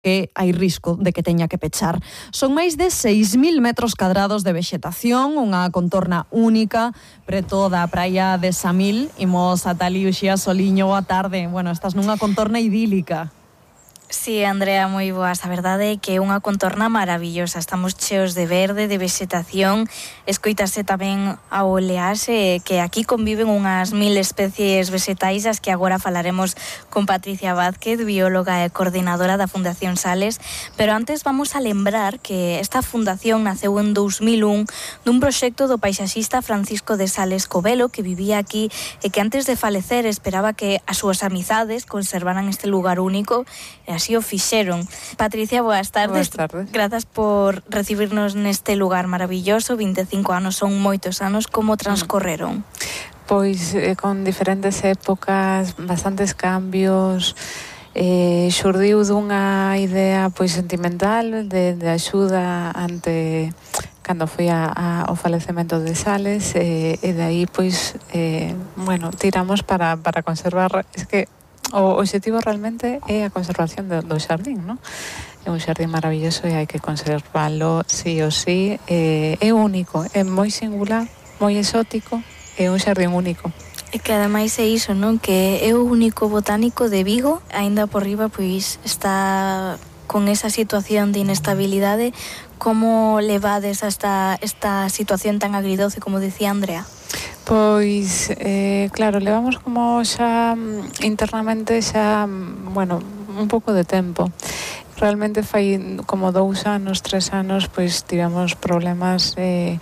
que hai risco de que teña que pechar. Son máis de 6.000 metros cadrados de vexetación, unha contorna única preto da praia de Samil. Imos ata ali, Uxía Soliño, boa tarde. Bueno, estás nunha contorna idílica. Sí, Andrea, moi boas. A verdade é que é unha contorna maravillosa. Estamos cheos de verde, de vexetación. Escoítase tamén a oleaxe, que aquí conviven unhas 1000 especies vegetais, as que agora falaremos con Patricia Vázquez, bióloga e coordinadora da Fundación Sales. Pero antes vamos a lembrar que esta fundación naceu en 2001 dun proxecto do paisaxista Francisco de Sales Covelo, que vivía aquí e que antes de falecer esperaba que as súas amizades conservaran este lugar único, e así o fixeron. Patricia, boas tardes. Boas tardes. Grazas por recibirnos neste lugar maravilloso. 25 anos son moitos anos. Como transcorreron? Pois con diferentes épocas, bastantes cambios. Xurdiu dunha idea pois sentimental de axuda ante cando foi ao falecemento de Sales, e de aí pois bueno, tiramos para conservar. Es que o obxectivo realmente é a conservación do xardín, non? É un xardín maravilloso e hai que conservalo sí ou sí. É único, é moi singular, moi exótico, é un xardín único. E que ademais é iso, non? Que é o único botánico de Vigo, aínda por riba pois está con esa situación de inestabilidade. Como levades esta situación tan agridoce, como decía Andrea? Pois, claro, levamos como xa internamente xa, bueno, un pouco de tempo. Realmente fai como 2 anos, 3 anos, pois tivemos problemas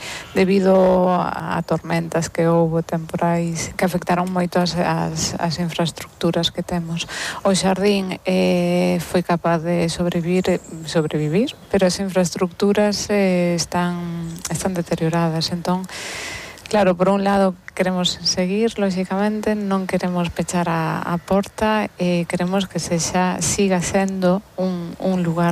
debido a tormentas que houve, temporais, que afectaron moito as infraestructuras que temos. O xardín foi capaz de sobrevivir, pero as infraestructuras están deterioradas. Entón, claro, por un lado queremos seguir, lógicamente, non queremos pechar a porta, queremos que siga sendo un lugar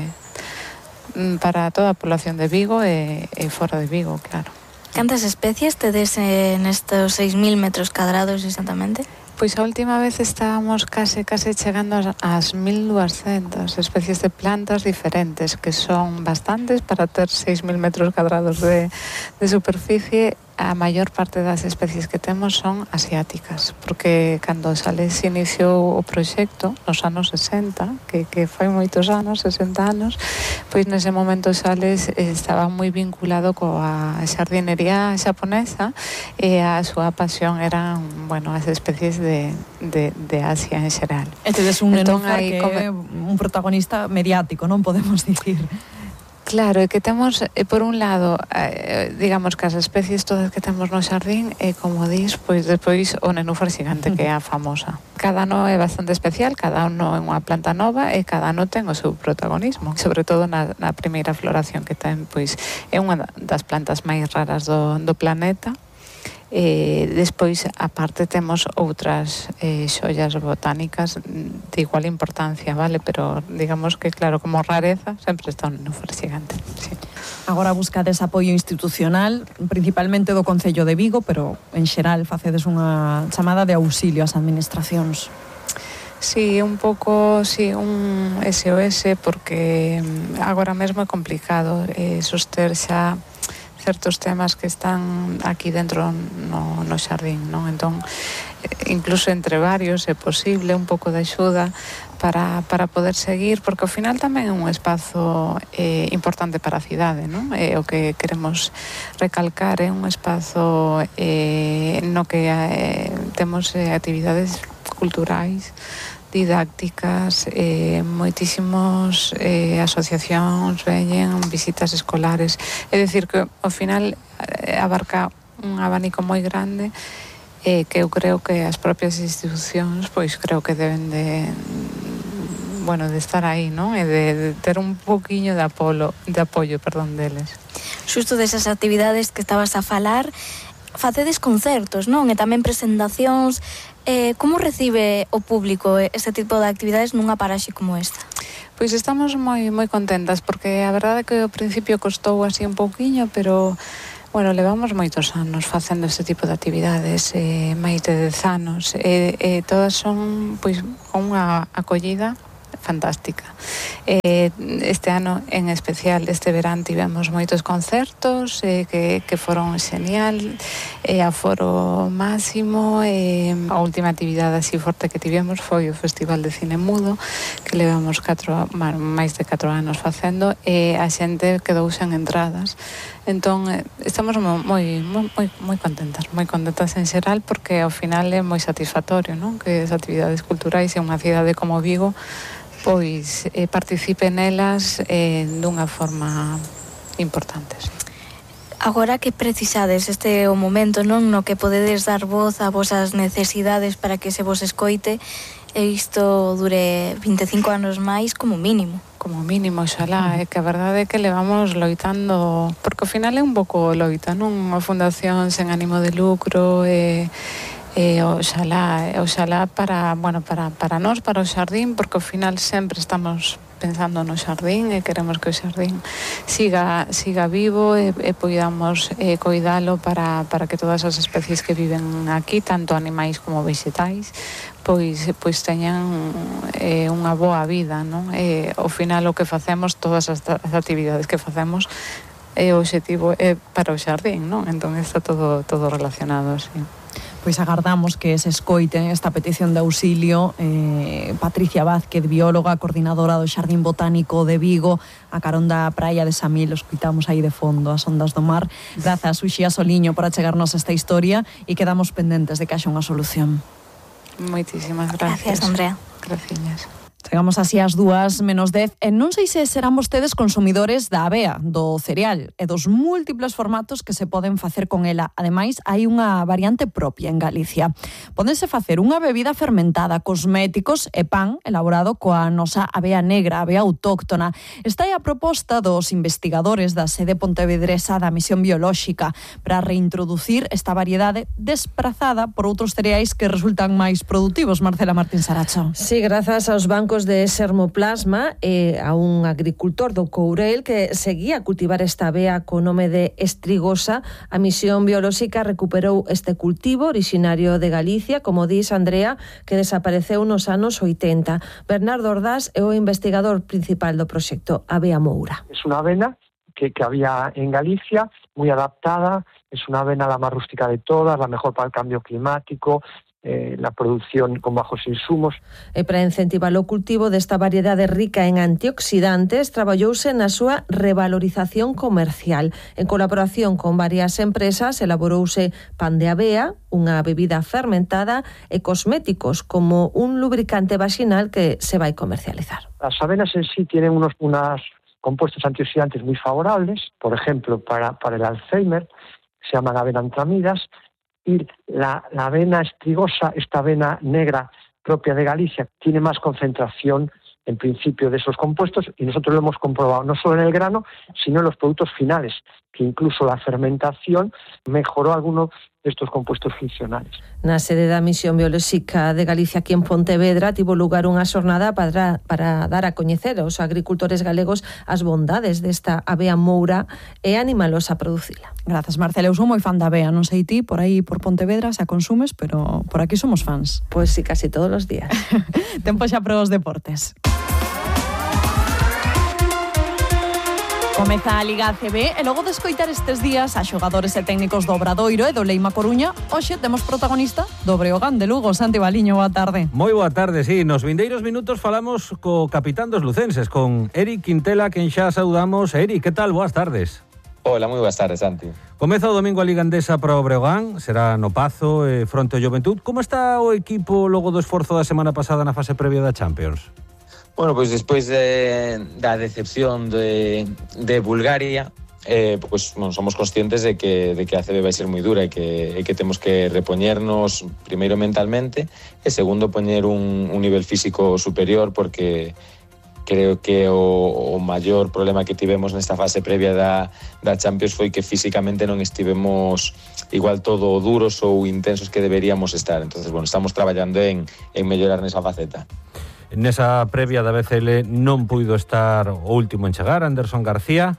para toda a población de Vigo e fora de Vigo, claro. Cantas especies tedes nestes 6.000 metros cadrados exactamente? Pois a última vez estábamos case chegando ás 1.200 especies de plantas diferentes, que son bastantes para ter 6.000 metros cadrados de superficie. A maior parte das especies que temos son asiáticas, porque cando Sales iniciou o proxecto nos anos 60, que foi moitos anos, 60 anos, pois nese momento Sales estaba moi vinculado coa xardinería xaponesa, e a súa pasión eran, bueno, as especies de Asia en xeral. Tedes un nenúfar que é un protagonista mediático, non podemos dicir. Claro, é que temos, por un lado, digamos que as especies todas que temos no xardín, como dis, pois despois o nenúfar xigante, que é a famosa. Cada ano é bastante especial, cada ano é unha planta nova e cada ano ten o seu protagonismo, sobre todo na primeira floración que ten, pois é unha das plantas máis raras do planeta. Despois, aparte, temos outras xollas botánicas de igual importancia, vale? Pero digamos que, claro, como rareza sempre está un nenúfar xigante, sí. Agora buscades apoio institucional, principalmente do Concello de Vigo, pero en xeral facedes unha chamada de auxilio ás administracións. Sí, un pouco, sí, un SOS, porque agora mesmo é complicado soster xa certos temas que están aquí dentro no xardín, non? Entón, incluso entre varios é posible un pouco de axuda para poder seguir, porque ao final tamén é un espazo importante para a cidade, non? O que queremos recalcar é un espazo no que temos actividades culturais, didácticas, moitísimos asociacións veñen, visitas escolares, é dicir que ao final abarca un abanico moi grande, que eu creo que as propias institucións pois creo que deben de estar aí, non? E de ter un poquinho de apoio deles. Xusto desas actividades que estabas a falar, facedes concertos, non? E tamén presentacións. Como recibe o público este tipo de actividades nunha paraxe como esta? Pois estamos moi contentas, porque a verdade é que ao principio costou así un pouquiño, pero bueno, levamos moitos anos facendo este tipo de actividades, máis de 10 anos, e todas son pois con unha acollida fantástica. Este ano en especial, este verán, tivemos moitos concertos que foron genial, aforo máximo, a última actividade así forte que tivemos foi o Festival de Cine Mudo, que levamos máis de 4 anos facendo, e a xente quedou sen entradas. Entón, estamos moi contentas en xeral, porque ao final é moi satisfactorio, non? Que as actividades culturais en unha cidade como Vigo pois participen nelas dunha forma importante. Sí. Agora que precisades este o momento, non, no que podedes dar voz a vosas necesidades para que se vos escoite, e isto dure 25 anos máis como mínimo. Como mínimo, oxalá, que a verdade é que levamos loitando, porque ao final é un pouco loita, non? Unha fundación sen ánimo de lucro, oxalá para nós, para o xardín, porque ao final sempre estamos pensando no xardín e queremos que o xardín siga vivo e podamos coidalo para que todas as especies que viven aquí, tanto animais como vegetais, pois teñan unha boa vida, non? Ao final o que facemos, todas as actividades que facemos, o obxectivo é para o xardín, non? Entón está todo relacionado, sí. Pois agardamos que se escoiten esta petición de auxilio. Patricia Vázquez, bióloga, coordinadora do Xardín Botánico de Vigo, a carón da praia de Samil, os escoitamos aí de fondo, as ondas do mar. Grazas, Uxía Soliño, por achegarnos esta historia, e quedamos pendentes de que haxa unha solución. Moitísimas gracias. Gracias, Andrea. Graciñas. Chegamos así ás 2:10 e non sei se serán vostedes consumidores da avea, do cereal e dos múltiples formatos que se poden facer con ela. Ademais, hai unha variante propia en Galicia. Pódense facer unha bebida fermentada, cosméticos e pan elaborado coa nosa avea negra, avea autóctona. Esta é a proposta dos investigadores da sede pontevedresa da Misión Biolóxica para reintroducir esta variedade desprazada por outros cereais que resultan máis produtivos. Marcela Martín Saracho. Sí, grazas aos bancos de Sermoplasma e a un agricultor do Courel que seguía a cultivar esta avea co nome de Estrigosa. A Misión Biolóxica recuperou este cultivo originario de Galicia, como dis Andrea, que desapareceu nos anos 80. Bernardo Ordás é o investigador principal do proxecto Avea Moura. Es una avena que había en Galicia, muy adaptada, es una avena la más rústica de todas, la mejor para el cambio climático, la producción con bajos insumos. E para incentivar o cultivo desta variedade rica en antioxidantes, traballouse na súa revalorización comercial. En colaboración con varias empresas, elaborouse pan de avea, unha bebida fermentada e cosméticos como un lubricante vaginal que se vai comercializar. Las avenas en sí tienen unos compuestos antioxidantes muy favorables, por ejemplo, para el Alzheimer, se llaman avenantramidas. Y la avena estrigosa, esta avena negra propia de Galicia, tiene más concentración en principio de esos compuestos, y nosotros lo hemos comprobado no solo en el grano, sino en los productos finales, que incluso la fermentación mejoró algunos de estos compuestos funcionales. Na sede da Misión Biolóxica de Galicia aquí en Pontevedra tivo lugar unha xornada para dar a coñecer aos agricultores galegos as bondades desta avea moura e animalos a producila. Grazas, Marcela. Eu sou moi fan da avea, non sei ti, por aí por Pontevedra se a consumes, pero por aquí somos fans. Pois sí, casi todos os días. Tempo xa para os deportes. Comeza a Liga ACB e logo de escoitar estes días a xogadores e técnicos do Obradoiro e do Leima Coruña, hoxe temos protagonista do Breogán de Lugo. Santi Baliño, boa tarde. Moi boa tarde, sí. Nos vindeiros minutos falamos co capitán dos lucenses, con Eric Quintela, quen xa saudamos. Eric, que tal? Boas tardes. Hola, moi boas tardes, Santi. Comeza o domingo a Liga Endesa para o Breogán, será no Pazo e fronte ao Juventud. Como está o equipo logo do esforzo da semana pasada na fase previa da Champions? Bueno, pois despois da decepción de Bulgaria, pois somos conscientes de que a ACB vai ser moi dura e que temos que repoñernos primeiro mentalmente e segundo poñer un nivel físico superior, porque creo que o maior problema que tivemos nesta fase previa da Champions foi que físicamente non estivemos igual todo duros ou intensos que deberíamos estar. Entonces, bueno, estamos traballando en mellorar nesa faceta. Nesa previa da BCL non puido estar o último en chegar, Anderson García.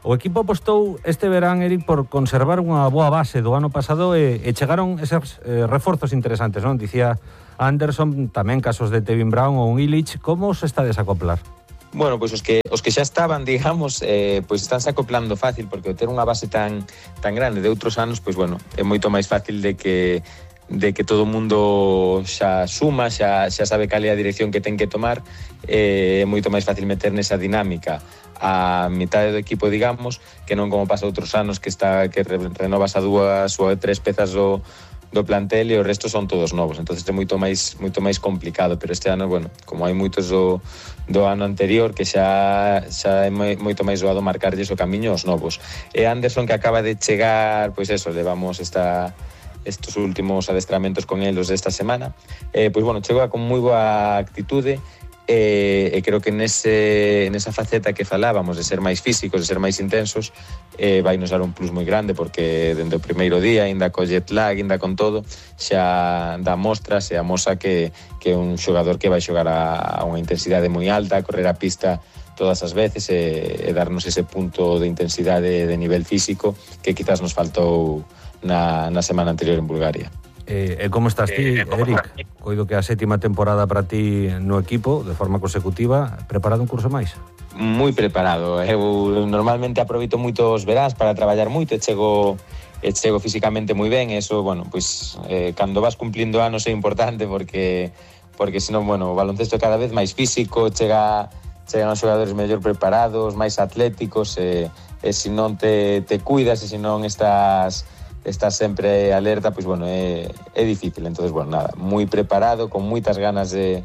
O equipo apostou este verán, Eric, por conservar unha boa base do ano pasado e chegaron eses reforzos interesantes, non? Dicía Anderson, tamén casos de Tevin Brown ou Illich. Como os está desacoplar? Bueno, pois os que xa estaban, digamos, pois están se acoplando fácil, porque ter unha base tan grande de outros anos, pois bueno, é moito máis fácil de que todo o mundo xa suma, xa sabe cal é a dirección que ten que tomar, é moito máis fácil meter nesa dinámica a mitade do equipo, digamos, que non como pasa outros anos que renovas a 2 ou 3 pezas do plantel e o resto son todos novos, entonces é moito máis complicado, pero este ano, bueno, como hai moitos do ano anterior, que xa é moito máis doado marcarlles o camiño aos novos. E Anderson, que acaba de chegar, pois eso, levamos estos últimos adestramentos con eles desta semana, pois bueno, chegou con moi boa actitude, e creo que nesa faceta que falábamos de ser máis físicos, de ser máis intensos, vai nos dar un plus moi grande, porque dende o primeiro día, ainda co jet lag, ainda con todo, xa dá mostras e amosa que é un xogador que vai xogar a unha intensidade moi alta, correr a pista todas as veces e darnos ese punto de intensidade de nivel físico que quizás nos faltou na semana anterior en Bulgaria. Como estás ti, Eric? Coido que a 7ª temporada para ti no equipo, de forma consecutiva. Preparado un curso máis? Moi preparado. Eu normalmente aproveito moito os veráns para traballar moito e chego físicamente moi ben. Eso, bueno, pois cando vas cumplindo anos é importante porque senón, bueno, o baloncesto é cada vez máis físico, chegan os xogadores mellor preparados, máis atléticos, e se non te cuidas e se non estás sempre alerta, pois bueno, é difícil. Entonces, bueno, nada, moi preparado, con moitas ganas de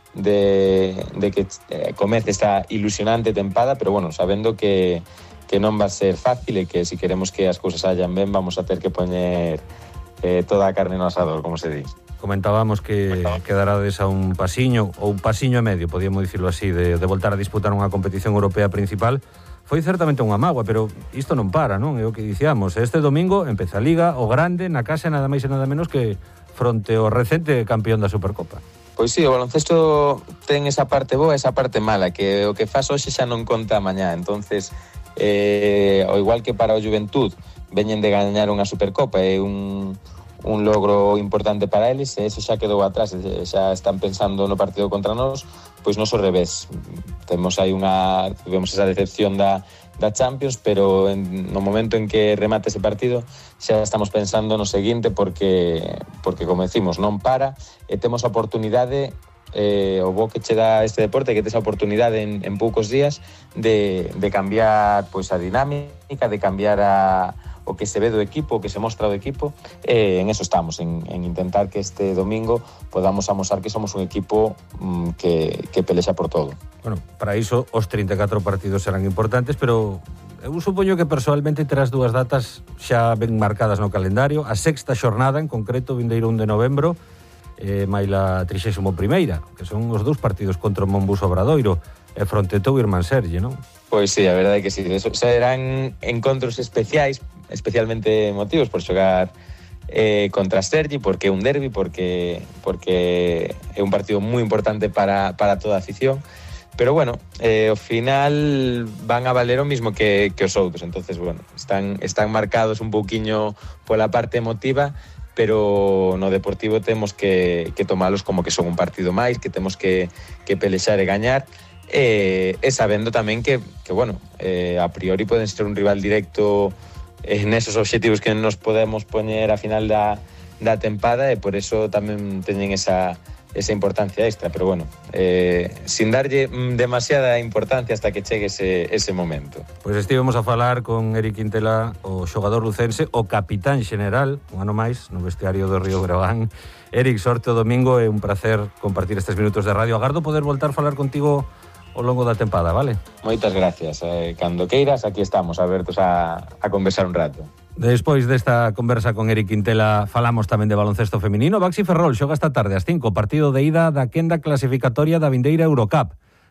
que comece esta ilusionante tempada, pero bueno, sabendo que non va a ser fácil e que se queremos que as cousas sallan ben, vamos a ter que poñer toda a carne no asador, como se di. Comentábamos que quedarades a un pasiño, ou un pasiño e medio, podíamos dicirlo así, de voltar a disputar unha competición europea principal. Foi certamente unha mágoa, pero isto non para, non? É o que dicíamos. Este domingo empeza a Liga, o grande, na casa, nada máis e nada menos que fronte ao recente campeón da Supercopa. Pois sí, o baloncesto ten esa parte boa e esa parte mala, que o que faz hoxe xa non conta mañá. Entonces, ao igual que para o Juventud, veñen de gañar unha Supercopa, é un logro importante para eles, e eso xa quedou atrás, xa están pensando no partido contra nós, pois nos ao revés. Temos esa decepción da Champions, pero no momento en que remate ese partido xa estamos pensando no seguinte, porque como decimos, non para, e temos a oportunidade, o bo que che dá este deporte, que tes a oportunidade en poucos días de cambiar pois a dinámica, de cambiar o que se ve do equipo, o que se mostra do equipo, en eso estamos, en intentar que este domingo podamos amosar que somos un equipo que pelexa por todo. Bueno, para iso os 34 partidos serán importantes, pero eu supoño que personalmente terás 2 datas xa ben marcadas no calendario, a 6ª xornada en concreto, vindeiro 1 de novembro, máis a 31ª, que son os 2 partidos contra o Monbus Obradoiro e fronte ao Irmán Sergi, non? Pois sí, a verdade é que sí, serán encontros especiais, especialmente emotivos por xogar contra Sergi, porque é un derbi, porque é un partido moi importante para toda a afición, pero bueno, ao final van a valer o mismo que os outros. Entonces, bueno, están marcados un pouquiño pola parte emotiva, pero no deportivo temos que tomalos como que son un partido máis, que temos que pelexar e gañar, e sabendo tamén que bueno, a priori poden ser un rival directo nesos obxectivos que nos podemos poñer a final da tempada, e por eso tamén teñen esa importancia extra, pero bueno, sin darlle demasiada importancia hasta que chegue ese momento. Pois estivemos a falar con Eric Quintela, o xogador lucense, o capitán xeneral, un ano máis, no vestiario do Río Breogán. Eric, sorte o domingo, é un placer compartir estes minutos de radio. Agardo poder voltar a falar contigo ao longo da tempada, vale? Moitas gracias. Cando queiras, aquí estamos, abertos a conversar un rato. Despois desta conversa con Eric Quintela, falamos tamén de baloncesto feminino. Baxi Ferrol xoga esta tarde ás 5, partido de ida da quenda clasificatoria da vindeira Eurocup.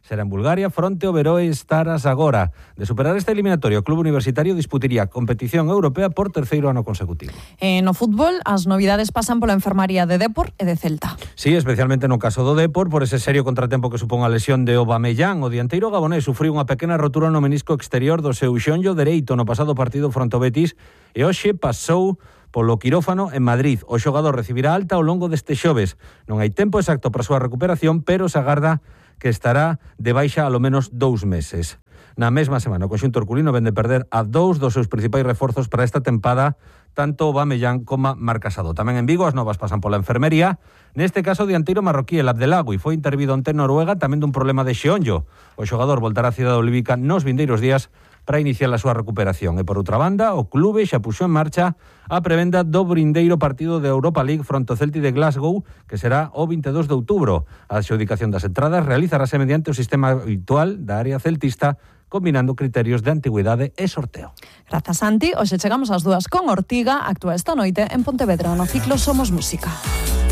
será en Bulgaria, fronte ao Veroe Staras agora. De superar esta eliminatoria, o club universitario disputaría competición europea por terceiro ano consecutivo. No fútbol, as novidades pasan pola enfermaría de Depor e de Celta. Sí, especialmente no caso do Depor, por ese serio contratempo que supón a lesión de Aubameyang. O dianteiro gabonés sufriu unha pequena rotura no menisco exterior do seu xonllo dereito no pasado partido fronte ao Betis e hoxe pasou polo quirófano en Madrid. O xogador recibirá alta ao longo deste xoves. Non hai tempo exacto para a súa recuperación, pero se agarda que estará de baixa alo menos 2 meses. Na mesma semana, o conxunto herculino vende perder a 2 dos seus principais reforzos para esta tempada, tanto Aubameyang como Marc Casado. Tamén en Vigo as novas pasan pola enfermería. Neste caso, o dianteiro marroquí El Abdelagui foi intervido ante Noruega tamén dun problema de xeonllo. O xogador voltará á cidade olímpica nos vindeiros días para iniciar a súa recuperación. E por outra banda, o clube xa puxou en marcha a prevenda do brindeiro partido de Europa League fronte ao Celtic de Glasgow, que será o 22 de outubro. A adxudicación das entradas realizarase mediante o sistema habitual da área celtista, combinando criterios de antigüidade e sorteo. Grazas, Santi. Hoxe chegamos ás 2 con Ortiga. Actúa esta noite en Pontevedra no ciclo Somos Música.